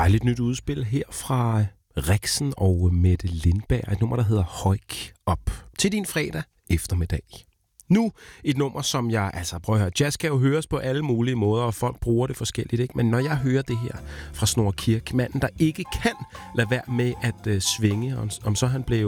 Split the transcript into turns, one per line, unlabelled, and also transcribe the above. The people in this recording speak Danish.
Dejligt nyt udspil her fra Rexen og Mette Lindberg. Et nummer, der hedder Højk op. Til din fredag eftermiddag. Nu et nummer, som jeg... Altså, prøv at høre. Jazz kan jo høres på alle mulige måder, og folk bruger det forskelligt, ikke? Men når jeg hører det her fra Snorre Kirk, manden, der ikke kan lade være med at svinge, om så han blev